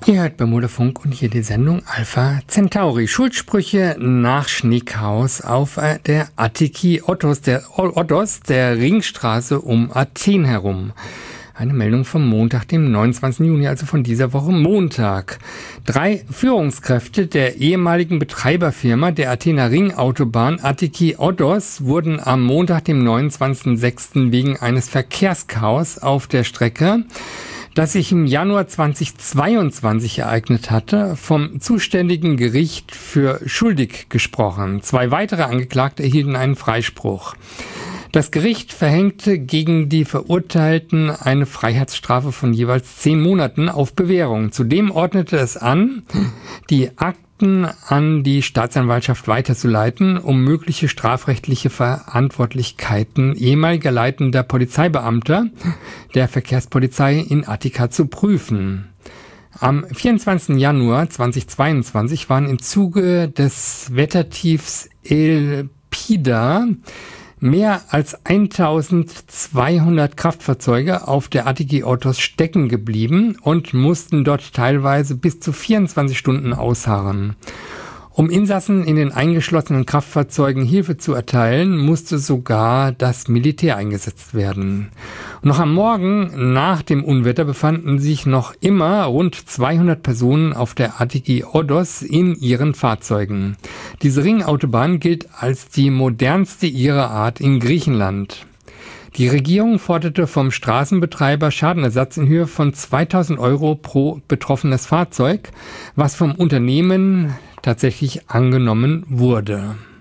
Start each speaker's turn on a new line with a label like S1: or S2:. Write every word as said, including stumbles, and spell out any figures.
S1: Ihr hört Bermuda Funk und hier die Sendung Alpha Centauri. Schuldsprüche nach Schneechaos auf der Attiki Odos, der, Odos, der Ringstraße um Athen herum. Eine Meldung vom Montag, dem neunundzwanzigsten Juni, also von dieser Woche Montag. Drei Führungskräfte der ehemaligen Betreiberfirma der Athener Ringautobahn Attiki Odos wurden am Montag, dem neunundzwanzigsten sechsten wegen eines Verkehrschaos auf der Strecke, das sich im Januar zweitausendzweiundzwanzig ereignet hatte, vom zuständigen Gericht für schuldig gesprochen. Zwei weitere Angeklagte erhielten einen Freispruch. Das Gericht verhängte gegen die Verurteilten eine Freiheitsstrafe von jeweils zehn Monaten auf Bewährung. Zudem ordnete es an, die Akten an die Staatsanwaltschaft weiterzuleiten, um mögliche strafrechtliche Verantwortlichkeiten ehemaliger leitender Polizeibeamter der Verkehrspolizei in Attika zu prüfen. Am vierundzwanzigsten Januar zweitausendzweiundzwanzig waren im Zuge des Wettertiefs Elpida mehr als eintausendzweihundert Kraftfahrzeuge auf der Attiki Odos stecken geblieben und mussten dort teilweise bis zu vierundzwanzig Stunden ausharren. Um Insassen in den eingeschlossenen Kraftfahrzeugen Hilfe zu erteilen, musste sogar das Militär eingesetzt werden. Noch am Morgen nach dem Unwetter befanden sich noch immer rund zweihundert Personen auf der Attiki Odos in ihren Fahrzeugen. Diese Ringautobahn gilt als die modernste ihrer Art in Griechenland. Die Regierung forderte vom Straßenbetreiber Schadenersatz in Höhe von zweitausend Euro pro betroffenes Fahrzeug, was vom Unternehmen tatsächlich angenommen wurde.